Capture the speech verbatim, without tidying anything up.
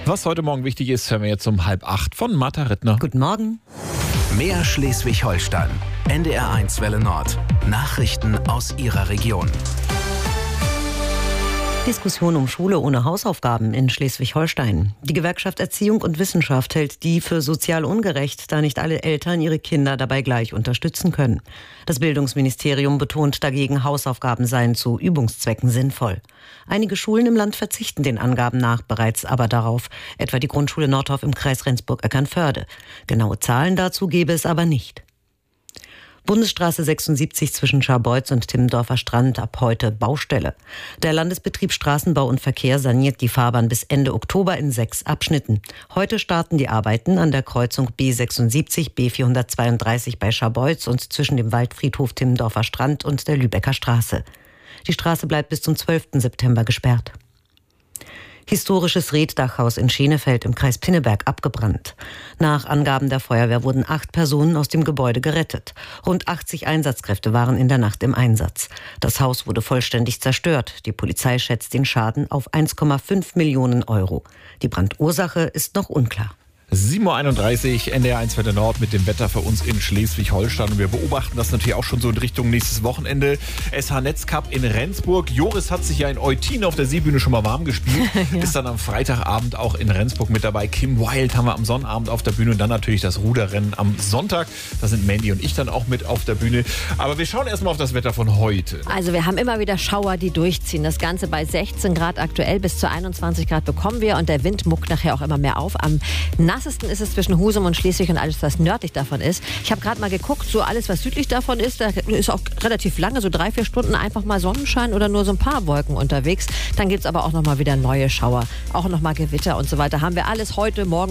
Was heute Morgen wichtig ist, hören wir jetzt um halb acht von Martha Rittner. Guten Morgen. Mehr Schleswig-Holstein. N D R eins Welle Nord. Nachrichten aus Ihrer Region. Diskussion um Schule ohne Hausaufgaben in Schleswig-Holstein. Die Gewerkschaft Erziehung und Wissenschaft hält die für sozial ungerecht, da nicht alle Eltern ihre Kinder dabei gleich unterstützen können. Das Bildungsministerium betont dagegen, Hausaufgaben seien zu Übungszwecken sinnvoll. Einige Schulen im Land verzichten den Angaben nach bereits aber darauf, etwa die Grundschule Nordhoff im Kreis Rendsburg-Eckernförde. Genaue Zahlen dazu gebe es aber nicht. Bundesstraße sechsundsiebzig zwischen Scharbeutz und Timmendorfer Strand, ab heute Baustelle. Der Landesbetrieb Straßenbau und Verkehr saniert die Fahrbahn bis Ende Oktober in sechs Abschnitten. Heute starten die Arbeiten an der Kreuzung B sechsundsiebzig B vierhundertzweiunddreißig bei Scharbeutz und zwischen dem Waldfriedhof Timmendorfer Strand und der Lübecker Straße. Die Straße bleibt bis zum zwölften September gesperrt. Historisches Reetdachhaus in Schenefeld im Kreis Pinneberg abgebrannt. Nach Angaben der Feuerwehr wurden acht Personen aus dem Gebäude gerettet. Rund achtzig Einsatzkräfte waren in der Nacht im Einsatz. Das Haus wurde vollständig zerstört. Die Polizei schätzt den Schaden auf eins Komma fünf Millionen Euro. Die Brandursache ist noch unklar. sieben Uhr einunddreißig, N D R eins Welle Nord mit dem Wetter für uns in Schleswig-Holstein. Und wir beobachten das natürlich auch schon so in Richtung nächstes Wochenende. S H-Netzcup in Rendsburg. Joris hat sich ja in Eutin auf der Seebühne schon mal warm gespielt. Ja. Ist dann am Freitagabend auch in Rendsburg mit dabei. Kim Wilde haben wir am Sonnabend auf der Bühne. Und dann natürlich das Ruderrennen am Sonntag. Da sind Mandy und ich dann auch mit auf der Bühne. Aber wir schauen erstmal auf das Wetter von heute. Also wir haben immer wieder Schauer, die durchziehen. Das Ganze bei sechzehn Grad aktuell. Bis zu einundzwanzig Grad bekommen wir. Und der Wind muckt nachher auch immer mehr auf. Am nassesten ist es zwischen Husum und Schleswig und alles, was nördlich davon ist. Ich habe gerade mal geguckt, so alles, was südlich davon ist, da ist auch relativ lange, so drei, vier Stunden einfach mal Sonnenschein oder nur so ein paar Wolken unterwegs. Dann gibt es aber auch noch mal wieder neue Schauer, auch noch mal Gewitter und so weiter. Haben wir alles heute, morgen